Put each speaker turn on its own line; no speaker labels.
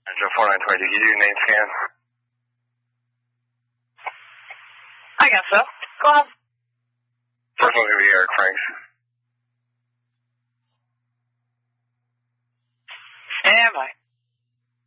Joe 4920, did you do name scan?
I guess so. Go ahead.
First one's going to be Eric Franks.
Stand by.